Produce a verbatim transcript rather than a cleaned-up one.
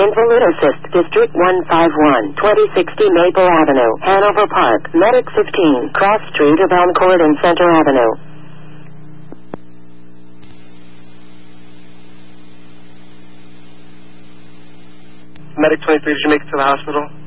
Invalid Assist, District one five one, twenty sixty Maple Avenue, Hanover Park, Medic fifteen, Cross Street of Elm Court and Center Avenue. Medic twenty-three, did you make it to the hospital?